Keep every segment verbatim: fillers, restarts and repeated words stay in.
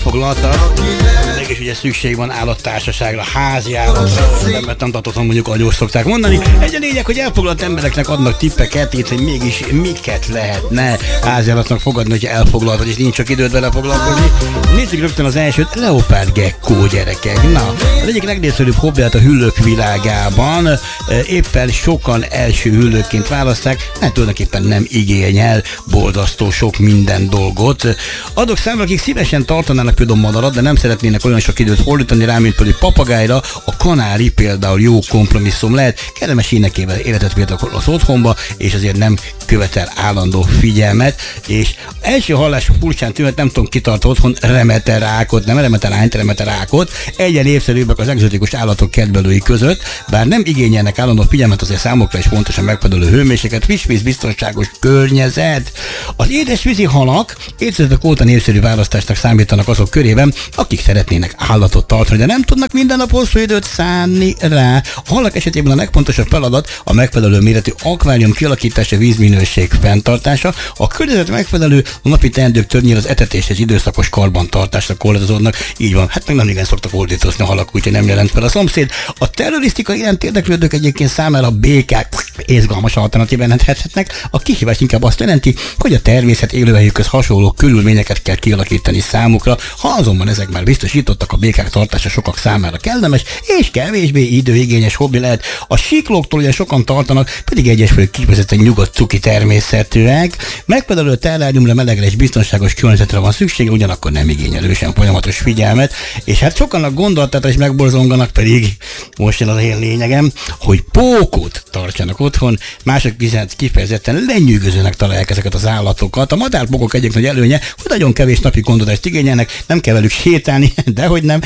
elfoglaltak, mégis ugye szükség van állattársaságra, házi állatra, mert nem tartottam mondjuk, ahogy úgy szokták mondani. Egy a lényeg, hogy elfoglalt embereknek adnak tippeket itt, hogy mégis miket lehetne házi állatnak fogadni, hogyha elfoglalt, és nincs csak időt vele foglalkozni. Nézzük rögtön az elsőt, leopárd gekkó, gyerekek. Na, az egyik legnépszerűbb hobbiát a hüllők világában éppen sokan első hüllőként választák, mert tulajdonképpen nem igényel borzasztó sok minden dolgot. Adok számra, akik szívesen tartanának például madarat, de nem szeretnének olyan sok időt fordítani rá, mint például papagájra, a kanári például jó kompromisszum lehet, kellemes énekével életet például az otthonba, és azért nem követel állandó figyelmet, és első hallású furcsán tűnt, nem tudom, kitart otthon remete rákot, nem remete lányt, remete rákot, egyen népszerűbbek az egzotikus állatok kedvelői között, bár nem igényelnek állandó figyelmet, azért számokra is fontosan megfelelő hőmérséklet, friss víz, biztonságos környezet. Az édesvízi halak évtizedek óta népszerű választásnak számítanak azok körében, akik szeretnének állatot tartani, de nem tudnak minden nap hosszú időt szánni rá. A halak esetében a legfontosabb feladat a megfelelő méretű akvárium kialakítása, vízminőség fenntartása, a környezet megfelelő, a napi teendők többnyire az etetéshez időszakos karbantartásra korlátozódnak. Így van, hát meg nem igen szoktak ordítozni a halak, úgyhogy nem jelent fel a szomszéd. A terrorisztika iránt érdeklődők egyébként számára a békák izgalmas alternatívát jelenthetnek. A kihívás inkább azt jelenti, hogy a természet élőhelyükhöz hasonló körülményeket kell kialakítani számukra. Ha azonban ezek már biztosítottak, a békák tartása sokak számára kellemes és kevésbé időigényes hobbi lehet. A siklóktól ugye sokan tartanak, pedig egyesfők kifejezetten nyugodt cuki természetűek. Megfelelő terráriumra, melegre és biztonságos környezetre van szüksége, ugyanakkor nem igényelősen folyamatos figyelmet, és hát sokannak gondolatát is megborzonganak, pedig most jön az én lényegem, hogy pókot tartsanak otthon, mások viszont kifejezetten lenyűgözőnek találják ezeket az állatokat. A madárpókok egyik nagy előnye, hogy nagyon kevés napi gondozást igényelnek, nem kell velük sétálni, dehogy nem,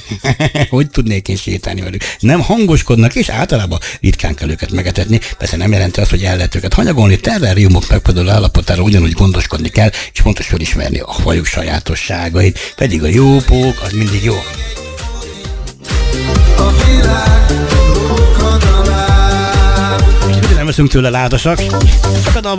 hogy tudnék én sétálni velük. Nem hangoskodnak, és általában ritkán kell őket megetetni. Persze nem jelenti azt, hogy el lehet őket hanyagolni, terráriumok megfelelő állapotára ugyanúgy gondoskodni kell, és fontos felismerni a fajuk sajátosságait. Pedig a jó pók az mindig jó. És nem veszünk tőle látosak. Csak a